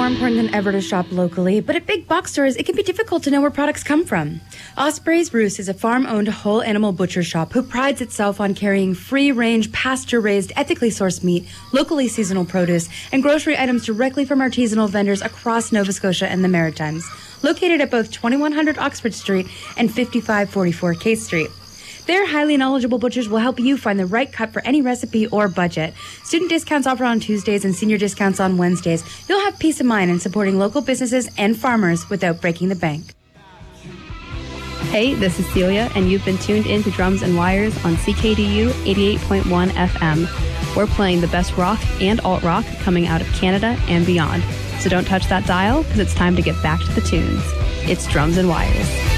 more important than ever to shop locally, but at big box stores, it can be difficult to know where products come from. Osprey's Roost is a farm-owned whole animal butcher shop who prides itself on carrying free-range, pasture-raised, ethically sourced meat, locally seasonal produce, and grocery items directly from artisanal vendors across Nova Scotia and the Maritimes. Located at both 2100 Oxford Street and 5544 K Street. Their highly knowledgeable butchers will help you find the right cut for any recipe or budget. Student discounts offered on Tuesdays and senior discounts on Wednesdays. You'll have peace of mind in supporting local businesses and farmers without breaking the bank. Hey, this is Celia, and you've been tuned in to Drums and Wires on CKDU 88.1 FM. We're playing the best rock and alt-rock coming out of Canada and beyond. So don't touch that dial, because it's time to get back to the tunes. It's Drums and Wires.